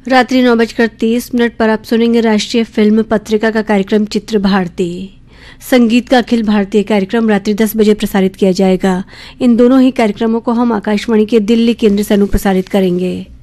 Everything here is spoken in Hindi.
रात्रि 9:30 पर आप सुनेंगे राष्ट्रीय फिल्म पत्रिका का कार्यक्रम चित्र भारती। संगीत का अखिल भारतीय कार्यक्रम रात्रि 10 बजे प्रसारित किया जाएगा। इन दोनों ही कार्यक्रमों को हम आकाशवाणी के दिल्ली केंद्र से अनुप्रसारित करेंगे।